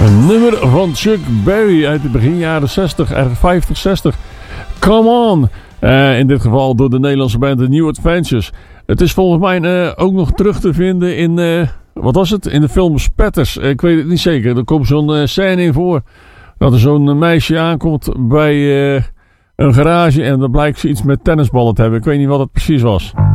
Een nummer van Chuck Berry uit de begin jaren 60, 50, 60. Come On! In dit geval door de Nederlandse band The New Adventures. Het is volgens mij ook nog terug te vinden in, wat was het? In de film Spatters. Ik weet het niet zeker. Er komt zo'n scène in voor dat er zo'n meisje aankomt bij een garage en dan blijkt ze iets met tennisballen te hebben. Ik weet niet wat het precies was.